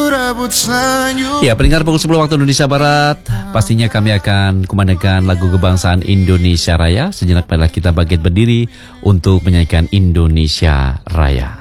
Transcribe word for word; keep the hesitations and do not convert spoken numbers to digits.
Ya, pendengar pukul sepuluh waktu Indonesia Barat, pastinya kami akan kumandangkan lagu kebangsaan Indonesia Raya. Sejenak pada kita bangkit berdiri untuk menyanyikan Indonesia Raya.